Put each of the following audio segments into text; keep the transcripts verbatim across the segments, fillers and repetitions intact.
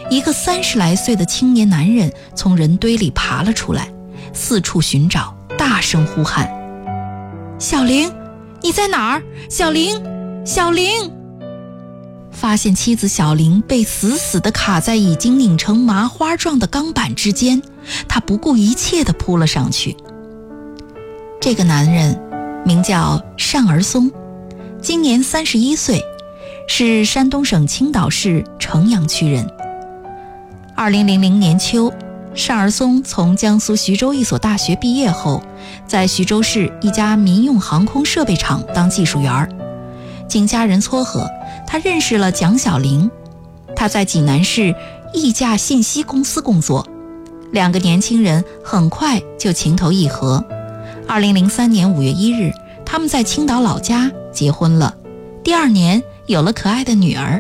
一个三十来岁的青年男人从人堆里爬了出来，四处寻找，大声呼喊：小玲，你在哪儿？小玲，小玲！发现妻子小玲被死死地卡在已经拧成麻花状的钢板之间，他不顾一切地扑了上去。这个男人名叫单儿松，今年三十一岁，是山东省青岛市城阳区人。二零零零年秋，单儿松从江苏徐州一所大学毕业后，在徐州市一家民用航空设备厂当技术员。经家人撮合，他认识了蒋小玲。他在济南市易价信息公司工作，两个年轻人很快就情投意合。二零零三年五月一日，他们在青岛老家结婚了，第二年有了可爱的女儿。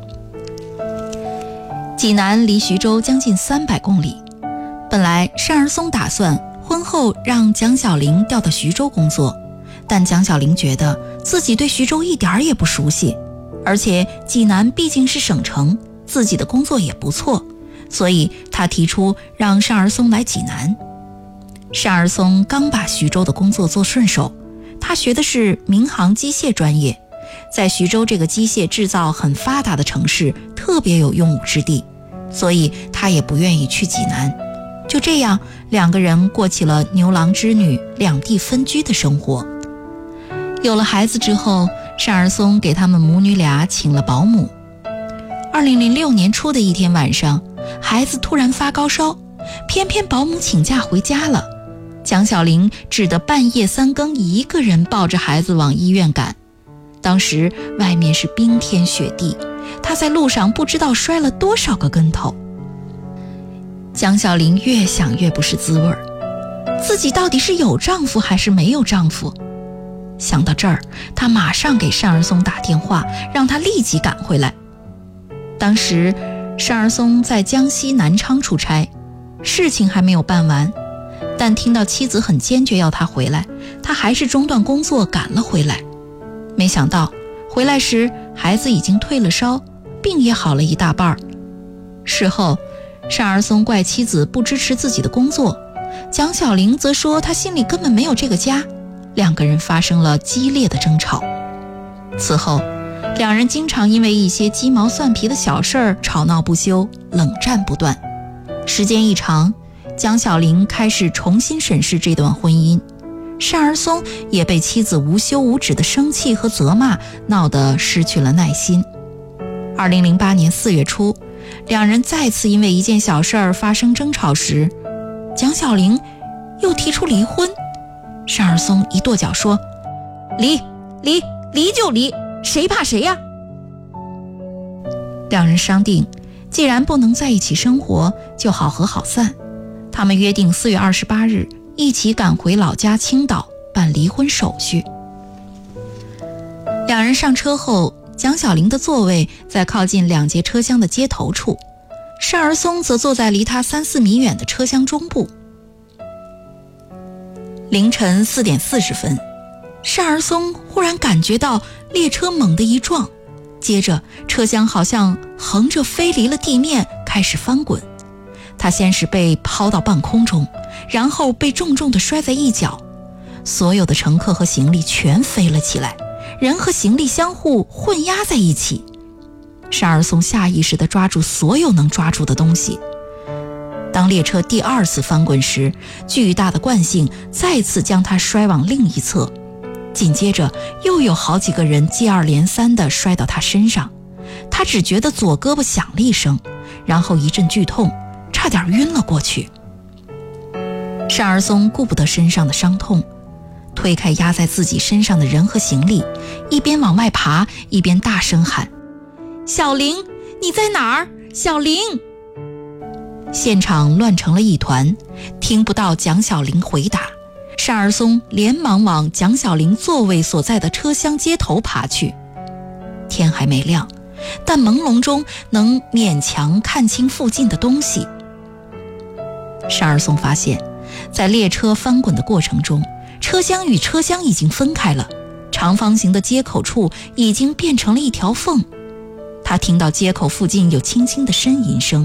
济南离徐州将近三百公里，本来单儿松打算婚后让蒋小玲调到徐州工作，但蒋小玲觉得自己对徐州一点也不熟悉，而且济南毕竟是省城，自己的工作也不错，所以她提出让单儿松来济南。单儿松刚把徐州的工作做顺手，他学的是民航机械专业，在徐州这个机械制造很发达的城市特别有用武之地，所以他也不愿意去济南。就这样，两个人过起了牛郎织女两地分居的生活。有了孩子之后，单儿松给他们母女俩请了保姆。二零零六年初的一天晚上，孩子突然发高烧，偏偏保姆请假回家了，蒋小玲只得半夜三更一个人抱着孩子往医院赶。当时外面是冰天雪地，她在路上不知道摔了多少个跟头。蒋小玲越想越不是滋味，自己到底是有丈夫还是没有丈夫？想到这儿，她马上给单儿松打电话，让他立即赶回来。当时单儿松在江西南昌出差，事情还没有办完，但听到妻子很坚决要他回来，他还是中断工作赶了回来。没想到回来时孩子已经退了烧，病也好了一大半。事后单儿松怪妻子不支持自己的工作，蒋小玲则说她心里根本没有这个家，两个人发生了激烈的争吵。此后两人经常因为一些鸡毛蒜皮的小事儿吵闹不休，冷战不断。时间一长，蒋小玲开始重新审视这段婚姻，单儿松也被妻子无休无止的生气和责骂闹得失去了耐心。二零零八年四月初，两人再次因为一件小事儿发生争吵时，蒋小玲又提出离婚。单儿松一跺脚说：离离离就离，谁怕谁呀？两人商定，既然不能在一起生活，就好合好散。他们约定四月二十八日一起赶回老家青岛办离婚手续。两人上车后，蒋小玲的座位在靠近两节车厢的接头处，单儿松则坐在离他三四米远的车厢中部。凌晨四点四十分，单儿松忽然感觉到列车猛地一撞，接着车厢好像横着飞离了地面，开始翻滚。他先是被抛到半空中，然后被重重地摔在一角，所有的乘客和行李全飞了起来，人和行李相互混压在一起。单儿松下意识地抓住所有能抓住的东西。当列车第二次翻滚时，巨大的惯性再次将他摔往另一侧，紧接着又有好几个人接二连三地摔到他身上。他只觉得左胳膊响了一声，然后一阵剧痛，差点晕了过去。单儿松顾不得身上的伤痛，推开压在自己身上的人和行李，一边往外爬，一边大声喊：小玲，你在哪儿？小玲！现场乱成了一团，听不到蒋小玲回答。单儿松连忙往蒋小玲座位所在的车厢接头爬去。天还没亮，但朦胧中能勉强看清附近的东西。单儿松发现，在列车翻滚的过程中，车厢与车厢已经分开了，长方形的接口处已经变成了一条缝。他听到接口附近有轻轻的呻吟声，